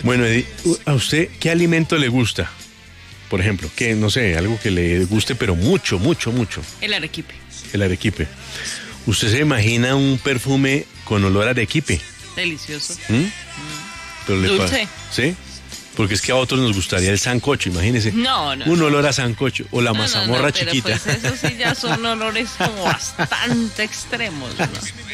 Bueno, ¿a usted qué alimento le gusta? Por ejemplo, que no sé, algo que le guste, pero mucho, mucho, mucho. El arequipe. El arequipe. ¿Usted se imagina un perfume con olor a arequipe? Delicioso. Pero Dulce. ¿Sí? Porque es que a otros nos gustaría el sancocho, imagínese. No. Un olor a sancocho o la No, mazamorra pero chiquita. pues eso sí ya son olores como bastante extremos, ¿no?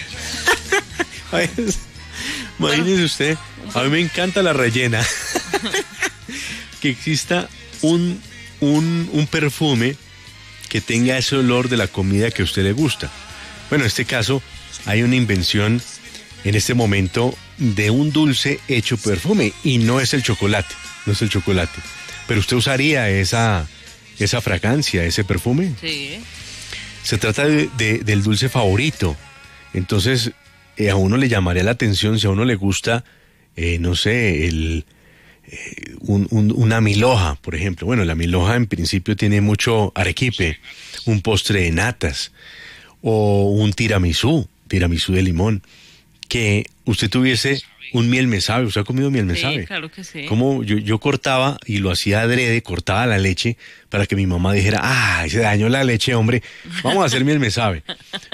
Imagínese usted, a mí me encanta la rellena. Que exista un perfume que tenga ese olor de la comida que a usted le gusta. Bueno, en este caso hay una invención en este momento de un dulce hecho perfume y no es el chocolate, pero usted usaría esa fragancia, ese perfume. Sí. Se trata del dulce favorito. Entonces a uno le llamaría la atención si a uno le gusta, no sé, una milhoja, por ejemplo. Bueno, la milhoja en principio tiene mucho arequipe, un postre de natas o un tiramisú de limón. Que usted tuviese un miel me sabe. ¿Usted ha comido miel me sabe? Sí, claro que sí. Como yo cortaba y lo hacía adrede, cortaba la leche para que mi mamá dijera, se dañó la leche, hombre, vamos a hacer miel me sabe.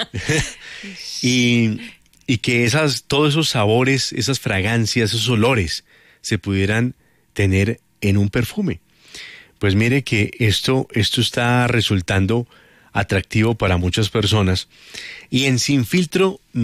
y que todos esos sabores, esas fragancias, esos olores se pudieran tener en un perfume. Pues mire que esto está resultando atractivo para muchas personas y en Sin Filtro